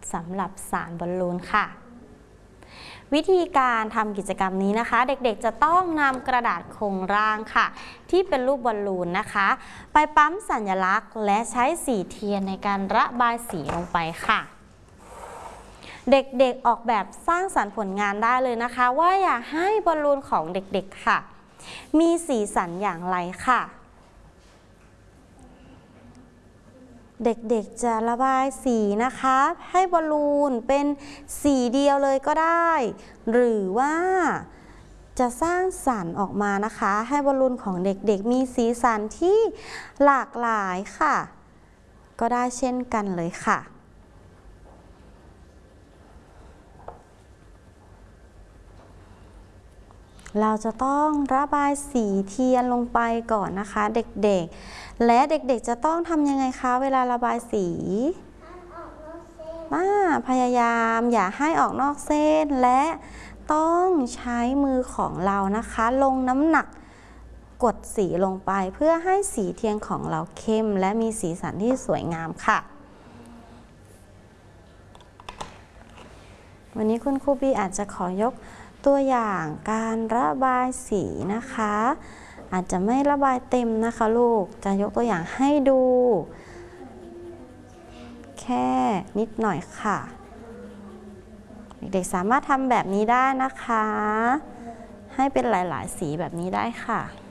สำหรับสารบอลลูนค่ะวิธีการทำกิจกรรมนี้นะคะเด็กๆจะต้องนำกระดาษโครงร่างค่ะที่เป็นรูปบอลลูนนะคะไปปั๊มสัญลักษณ์และใช้สีเทียนในการระบายสีลงไปค่ะเด็กๆออกแบบสร้างสรรค์ผลงานได้เลยนะคะว่าอยากให้บอลลูนของเด็กๆค่ะมีสีสันอย่างไรค่ะเด็กๆจะระบายสีนะคะให้บอลลูนเป็นสีเดียวเลยก็ได้หรือว่าจะสร้างสรรค์ออกมานะคะให้บอลลูนของเด็กๆมีสีสันที่หลากหลายค่ะก็ได้เช่นกันเลยค่ะเราจะต้องระบายสีเทียนลงไปก่อนนะคะเด็กๆและเด็กๆจะต้องทำยังไงคะเวลาระบายสีพยายามอย่าให้ออกนอกเส้นและต้องใช้มือของเรานะคะลงน้ำหนักกดสีลงไปเพื่อให้สีเทียนของเราเข้มและมีสีสันที่สวยงามค่ะวันนี้คุณครูบีอาจจะขอยกตัวอย่างการระบายสีนะคะอาจจะไม่ระบายเต็มนะคะลูกจะยกตัวอย่างให้ดูแค่นิดหน่อยค่ะเด็กๆสามารถทำแบบนี้ได้นะคะให้เป็นหลายๆสีแบบนี้ได้ค่ะ